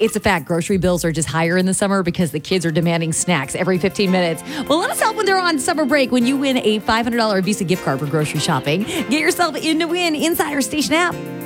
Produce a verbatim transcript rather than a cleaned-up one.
It's a fact. Grocery bills are just higher in the summer because the kids are demanding snacks every fifteen minutes. Well, let us help when they're on summer break when you win a five hundred dollars Visa gift card for grocery shopping. Get yourself in to win inside our station app.